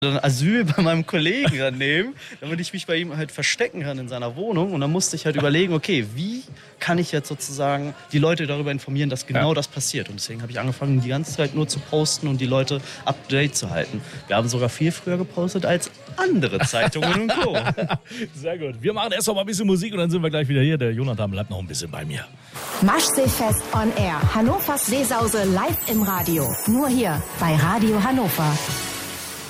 dann Asyl bei meinem Kollegen dann nehmen, damit ich mich bei ihm halt verstecken kann in seiner Wohnung. Und dann musste ich halt überlegen, okay, wie kann ich jetzt sozusagen die Leute darüber informieren, dass genau das passiert. Und deswegen habe ich angefangen, die ganze Zeit nur zu posten und die Leute up to date zu halten. Wir haben sogar viel früher gepostet als andere Zeitungen und Co. Sehr gut. Wir machen erst noch mal ein bisschen Musik und dann sind wir gleich wieder hier. Der Jonathan bleibt noch ein bisschen bei mir. Maschseefest on Air. Hannovers Seesause live im Radio. Nur hier bei Radio Hannover.